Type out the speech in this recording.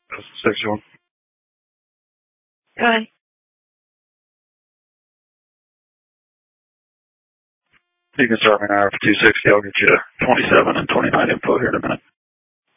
That's 61. Go ahead. You can start me now for 260. I'll get you 27 and 29 info here in a minute.